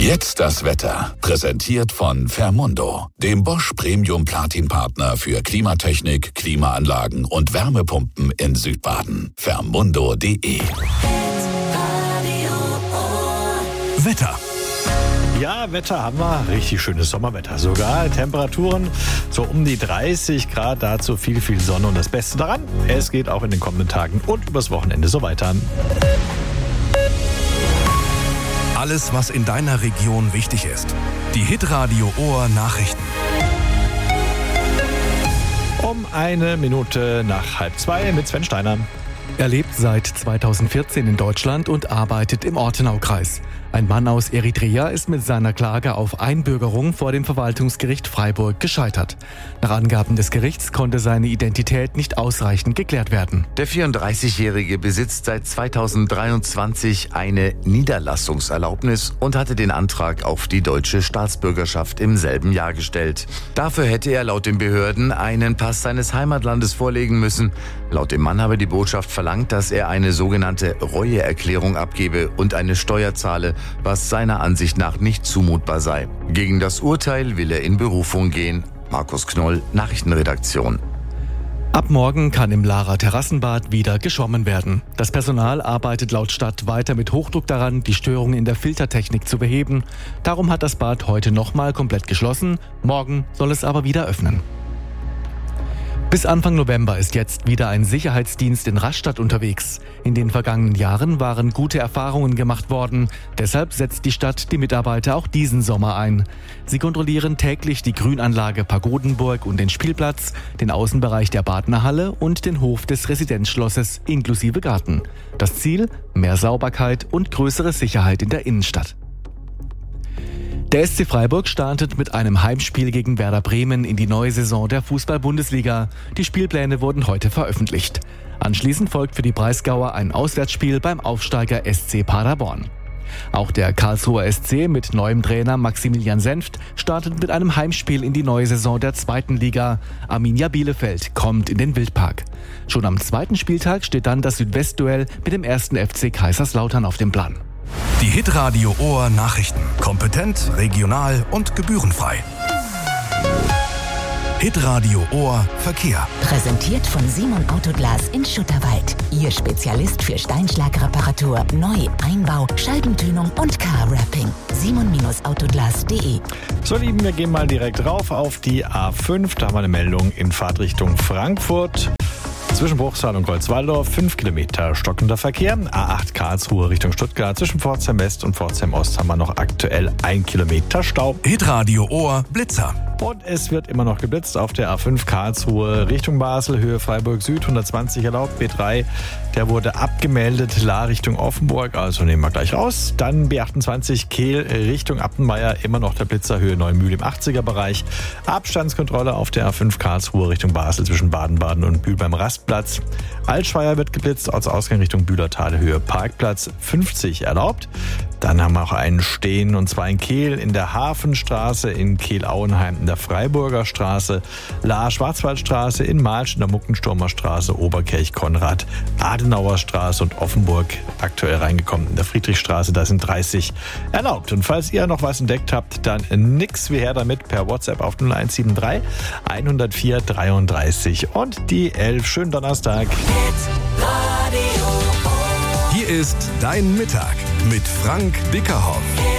Jetzt das Wetter. Präsentiert von Fermundo, dem Bosch Premium Platin Partner für Klimatechnik, Klimaanlagen und Wärmepumpen in Südbaden. Fermundo.de. Wetter. Ja, Wetter haben wir. Richtig schönes Sommerwetter sogar. Temperaturen so um die 30 Grad. Dazu viel Sonne. Und das Beste daran, es geht auch in den kommenden Tagen und übers Wochenende so weiter. Alles, was in deiner Region wichtig ist. Die Hitradio Ohr Nachrichten. Um 1 Minute nach 1:30 mit Sven Steiner. Er lebt seit 2014 in Deutschland und arbeitet im Ortenaukreis. Ein Mann aus Eritrea ist mit seiner Klage auf Einbürgerung vor dem Verwaltungsgericht Freiburg gescheitert. Nach Angaben des Gerichts konnte seine Identität nicht ausreichend geklärt werden. Der 34-Jährige besitzt seit 2023 eine Niederlassungserlaubnis und hatte den Antrag auf die deutsche Staatsbürgerschaft im selben Jahr gestellt. Dafür hätte er laut den Behörden einen Pass seines Heimatlandes vorlegen müssen. Laut dem Mann habe die Botschaft verlangt, dass er eine sogenannte Reueerklärung abgebe und eine Steuer zahle, was seiner Ansicht nach nicht zumutbar sei. Gegen das Urteil will er in Berufung gehen. Markus Knoll, Nachrichtenredaktion. Ab morgen kann im Lahrer Terrassenbad wieder geschwommen werden. Das Personal arbeitet laut Stadt weiter mit Hochdruck daran, die Störungen in der Filtertechnik zu beheben. Darum hat das Bad heute nochmal komplett geschlossen. Morgen soll es aber wieder öffnen. Bis Anfang November ist jetzt wieder ein Sicherheitsdienst in Rastatt unterwegs. In den vergangenen Jahren waren gute Erfahrungen gemacht worden. Deshalb setzt die Stadt die Mitarbeiter auch diesen Sommer ein. Sie kontrollieren täglich die Grünanlage Pagodenburg und den Spielplatz, den Außenbereich der Badnerhalle und den Hof des Residenzschlosses inklusive Garten. Das Ziel? Mehr Sauberkeit und größere Sicherheit in der Innenstadt. Der SC Freiburg startet mit einem Heimspiel gegen Werder Bremen in die neue Saison der Fußball-Bundesliga. Die Spielpläne wurden heute veröffentlicht. Anschließend folgt für die Breisgauer ein Auswärtsspiel beim Aufsteiger SC Paderborn. Auch der Karlsruher SC mit neuem Trainer Maximilian Senft startet mit einem Heimspiel in die neue Saison der 2. Liga. Arminia Bielefeld kommt in den Wildpark. Schon am 2. Spieltag steht dann das Südwestduell mit dem 1. FC Kaiserslautern auf dem Plan. Die Hitradio Ohr Nachrichten. Kompetent, regional und gebührenfrei. Hitradio Ohr Verkehr. Präsentiert von Simon Autoglas in Schutterwald. Ihr Spezialist für Steinschlagreparatur, Neu-, Einbau, Scheibentönung und Car-Wrapping. simon-autoglas.de. So, Lieben, wir gehen mal direkt rauf auf die A5. Da haben wir eine Meldung in Fahrtrichtung Frankfurt. Zwischen Bruchsal und Golzwaldorf 5 Kilometer stockender Verkehr. A8 Karlsruhe Richtung Stuttgart. Zwischen Pforzheim West und Pforzheim Ost haben wir noch aktuell 1 Kilometer Stau. Hitradio Ohr Blitzer. Und es wird immer noch geblitzt auf der A5 Karlsruhe Richtung Basel, Höhe Freiburg Süd, 120 erlaubt. B3, der wurde abgemeldet, La Richtung Offenburg, also nehmen wir gleich raus. Dann B28 Kehl Richtung Appenmeier, immer noch der Blitzer, Höhe Neumühl im 80er Bereich. Abstandskontrolle auf der A5 Karlsruhe Richtung Basel zwischen Baden-Baden und Bühl beim Rastplatz. Altschweier wird geblitzt, Ortsausgang Richtung Bühlertal, Höhe Parkplatz 50 erlaubt. Dann haben wir auch einen Stehen, und zwar in Kehl in der Hafenstraße, in Kehl-Auenheim in der Freiburger Straße, La-Schwarzwaldstraße, in Malsch in der Muckensturmer Straße, Oberkirch-Konrad, Adenauer Straße und Offenburg aktuell reingekommen in der Friedrichstraße. Da sind 30 erlaubt. Und falls ihr noch was entdeckt habt, dann nix wie her damit per WhatsApp auf 0173 104 33 und die 11. Schönen Donnerstag. Hier ist Dein Mittag mit Frank Bickerhoff.